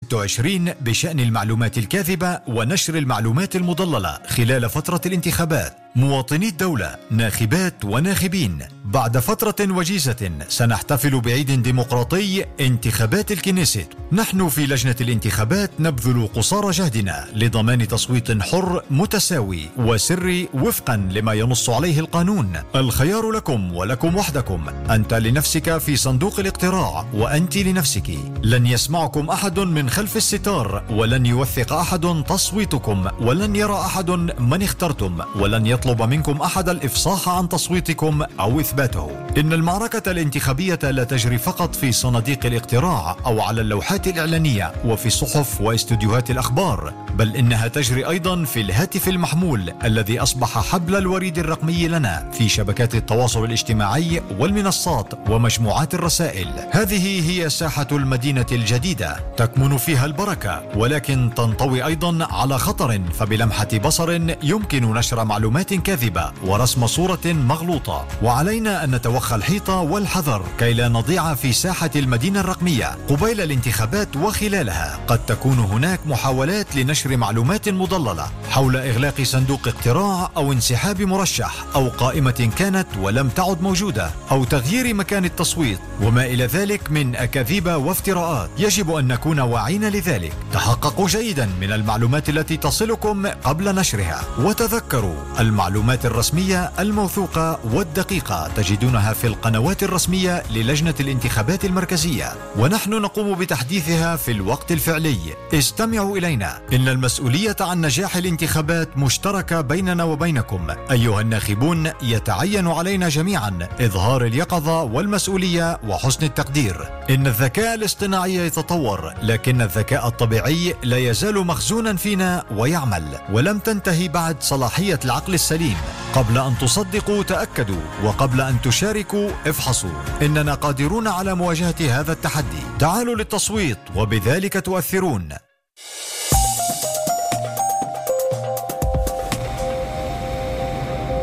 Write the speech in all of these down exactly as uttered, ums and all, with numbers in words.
ستة وعشرين بشأن المعلومات الكاذبة ونشر المعلومات المضللة خلال فترة الانتخابات. مواطني الدولة، ناخبات وناخبين، بعد فترة وجيزة سنحتفل بعيد ديمقراطي، انتخابات الكنيست. نحن في لجنة الانتخابات نبذل قصارى جهدنا لضمان تصويت حر متساوي وسري وفقا لما ينص عليه القانون. الخيار لكم ولكم وحدكم، أنت لنفسك في صندوق الاقتراع وأنت لنفسك. لن يسمعكم أحد من خلف الستار، ولن يوثق أحد تصويتكم، ولن يرى أحد من اخترتم، ولن يطلب منكم أحد الإفصاح عن تصويتكم أو إثباته. إن المعركة الانتخابية لا تجري فقط في صناديق الاقتراع أو على اللوحات الإعلانية وفي صحف واستوديوهات الأخبار، بل إنها تجري أيضا في الهاتف المحمول الذي أصبح حبل الوريد الرقمي لنا في شبكات التواصل الاجتماعي والمنصات ومجموعات الرسائل. هذه هي ساحة المدينة الجديدة، تكمن فيها البركة، ولكن تنطوي أيضا على خطر، فبلمحة بصر يمكن نشر معلومات كاذبة ورسم صورة مغلوطة، وعلينا أن نتوخى الحيطة والحذر كي لا نضيع في ساحة المدينة الرقمية. قبيل الانتخابات وخلالها قد تكون هناك محاولات لنشر معلومات مضللة حول إغلاق صندوق اقتراع أو انسحاب مرشح أو قائمة كانت ولم تعد موجودة أو تغيير مكان التصويت وما إلى ذلك من أكاذيب وافتراءات. يجب أن نكون واعين لذلك. تحققوا جيدا من المعلومات التي تصلكم قبل نشرها، وتذكروا المعلومات الرسمية الموثوقة والدقيقة تجدونها في القنوات الرسمية للجنة الانتخابات المركزية، ونحن نقوم بتحديثها في الوقت الفعلي. استمعوا إلينا، إن المسؤولية عن نجاح الانتخابات مشتركة بيننا وبينكم أيها الناخبون. يتعين علينا جميعا إظهار اليقظة والمسؤولية وحسن التقدير. إن الذكاء الاصطناعي يتطور، لكن الذكاء الطبيعي لا يزال مخزونا فينا ويعمل، ولم تنتهي بعد صلاحية العقل السليم. قبل أن تصدقوا تأكدوا، وقبل أن تشاركوا افحصوا. إننا قادرون على مواجهة هذا التحدي. تعالوا للتصويت وبذلك تؤثرون.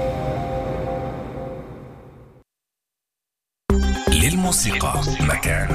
للموسيقى مكان